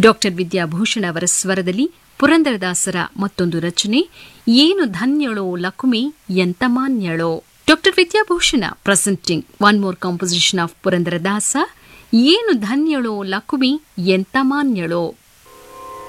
Doctor Vidyabhushana ಅವರ ಸ್ವರದಲ್ಲಿ ಪುರಂದರದಾಸರ ಮತ್ತೊಂದು ರಚನೆ ಏನು ಧನ್ಯಳೋ ಲಕುಮಿ ಎಂತ ಮಾನ್ಯಳೋ. Doctor Vidyabhushana presenting one more composition of Purandaradasa ಏನು ಧನ್ಯಳೋ ಲಕುಮಿ ಎಂತ ಮಾನ್ಯಳೋ.